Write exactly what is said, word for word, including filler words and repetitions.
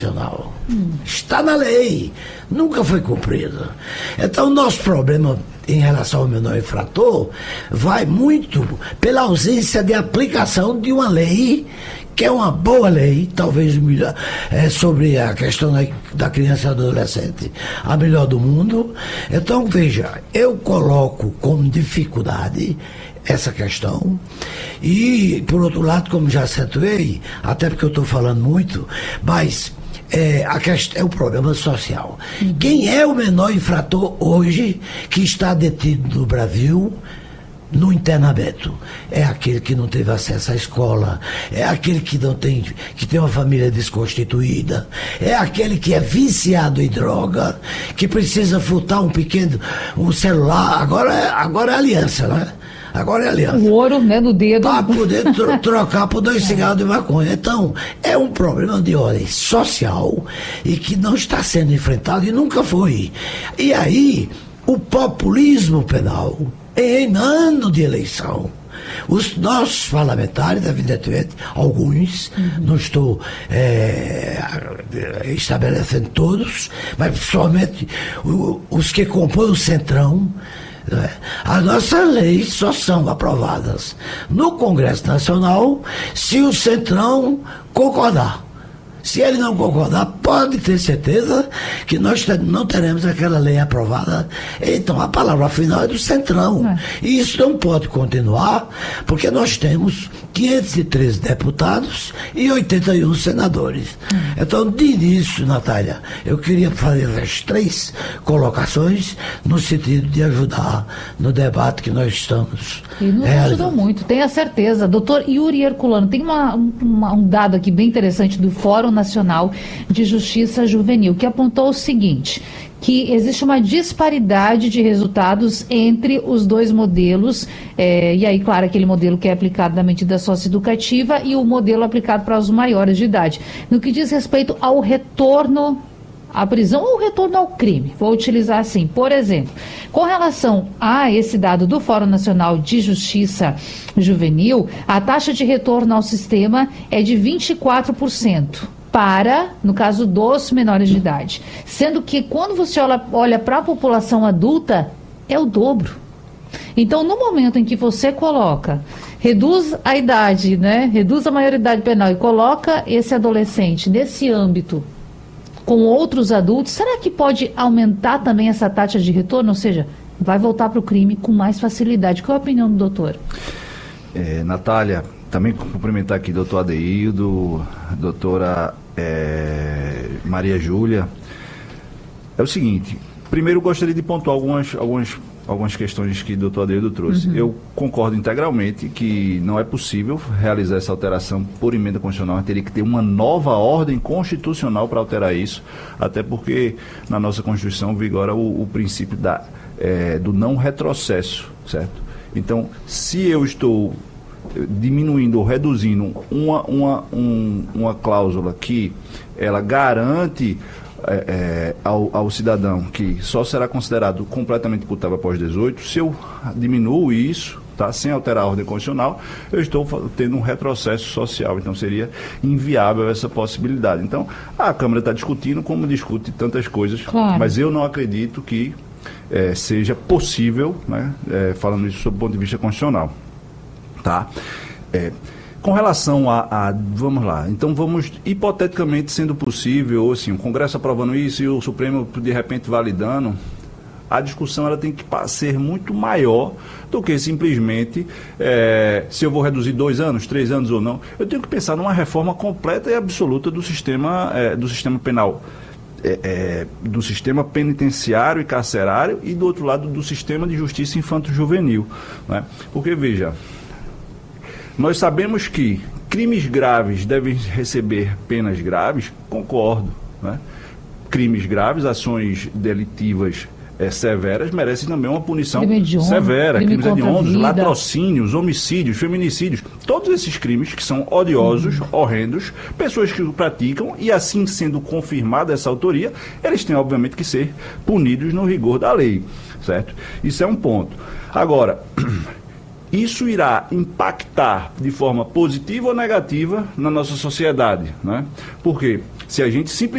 Hum. Está na lei, nunca foi cumprida. Então, o nosso problema em relação ao menor infrator vai muito pela ausência de aplicação de uma lei, que é uma boa lei, talvez é, sobre a questão da, da criança e adolescente, a melhor do mundo. Então, veja, eu coloco como dificuldade essa questão e, por outro lado, como já acentuei, até porque eu estou falando muito, mas é, a questão, é o problema social. Uhum. Quem é o menor infrator hoje que está detido no Brasil no internamento? É aquele que não teve acesso à escola, é aquele que não tem, que tem uma família desconstituída, é aquele que é viciado em droga, que precisa furtar um pequeno, um celular, agora é, agora é aliança, né? Agora é aliança. O ouro, né, no dedo. Para poder tro trocar por dois cigarros de maconha. Então, é um problema de ordem social e que não está sendo enfrentado e nunca foi. E aí, o populismo penal, em ano de eleição, os nossos parlamentares, evidentemente, alguns, uhum. não estou é, estabelecendo todos, mas principalmente o, os que compõem o Centrão, as nossas leis só são aprovadas no Congresso Nacional se o Centrão concordar. Se ele não concordar, pode ter certeza que nós não teremos aquela lei aprovada. Então, a palavra final é do Centrão. É. E isso não pode continuar, porque nós temos quinhentos e treze deputados e oitenta e um senadores. É. Então, de início, Natália, eu queria fazer as três colocações no sentido de ajudar no debate que nós estamos E nos realizando. ajudou muito, tenho a certeza. Doutor Yuri Herculano, tem uma, uma, um dado aqui bem interessante do Fórum Nacional de Justiça Juvenil, que apontou o seguinte, que existe uma disparidade de resultados entre os dois modelos, é, e aí, claro, aquele modelo que é aplicado na medida socioeducativa e o modelo aplicado para os maiores de idade. No que diz respeito ao retorno à prisão ou retorno ao crime, vou utilizar assim, por exemplo, com relação a esse dado do Fórum Nacional de Justiça Juvenil, a taxa de retorno ao sistema é de vinte e quatro por cento. Para, no caso dos menores de idade. Sendo que quando você olha, olha para a população adulta, é o dobro. Então, no momento em que você coloca, reduz a idade, né, reduz a maioridade penal e coloca esse adolescente nesse âmbito com outros adultos, será que pode aumentar também essa taxa de retorno? Ou seja, vai voltar para o crime com mais facilidade. Qual é a opinião do doutor? É, Natália, também cumprimentar aqui doutor Adeildo, doutora é, Maria Júlia. É o seguinte, primeiro gostaria de pontuar algumas, algumas, algumas questões que o doutor Adeildo trouxe. Uhum. Eu concordo integralmente que não é possível realizar essa alteração por emenda constitucional, teria que ter uma nova ordem constitucional para alterar isso, até porque na nossa Constituição vigora o, o princípio da, é, do não retrocesso, certo? Então, se eu estou diminuindo ou reduzindo uma, uma, um, uma cláusula que ela garante é, é, ao, ao cidadão que só será considerado completamente imputável após dezoito, se eu diminuo isso, tá, sem alterar a ordem constitucional, eu estou tendo um retrocesso social, então seria inviável essa possibilidade. Então, a Câmara está discutindo como discute tantas coisas, claro. Mas eu não acredito que é, seja possível, né, é, falando isso sob o ponto de vista constitucional. Tá? É, com relação a, a, vamos lá, então vamos, hipoteticamente sendo possível, ou assim, o Congresso aprovando isso e o Supremo de repente validando, a discussão ela tem que ser muito maior do que simplesmente é, se eu vou reduzir dois anos, três anos ou não. Eu tenho que pensar numa reforma completa e absoluta do sistema, é, do sistema penal. É, é, do sistema penitenciário e carcerário e do outro lado do sistema de justiça infanto-juvenil, né? Porque, veja, nós sabemos que crimes graves devem receber penas graves, concordo, né? Crimes graves, ações delitivas é, severas, merecem também uma punição honra, severa, crime crimes hediondos, latrocínios, homicídios, feminicídios, todos esses crimes que são odiosos, uhum. horrendos, pessoas que o praticam e assim sendo confirmada essa autoria, eles têm obviamente que ser punidos no rigor da lei, certo? Isso é um ponto. Agora, isso irá impactar de forma positiva ou negativa na nossa sociedade, né? Porque se a gente simplesmente